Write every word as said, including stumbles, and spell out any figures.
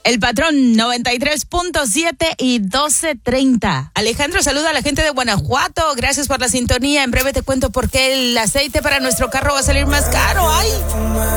El Patrón noventa y tres punto siete y doce treinta. Alejandro saluda a la gente de Guanajuato. Gracias por la sintonía. En breve te cuento por qué el aceite para nuestro carro va a salir más caro. ¡Ay!